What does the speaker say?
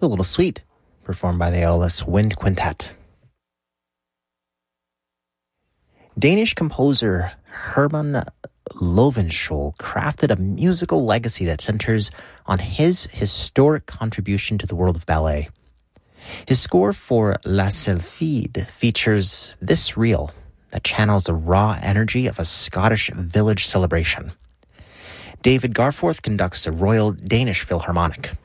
The Little Suite, performed by the Aulus Wind Quintet. Danish composer Herman Lovenskiold crafted a musical legacy that centers on his historic contribution to the world of ballet. His score for La Sylphide features this reel that channels the raw energy of a Scottish village celebration. David Garforth conducts the Royal Danish Philharmonic.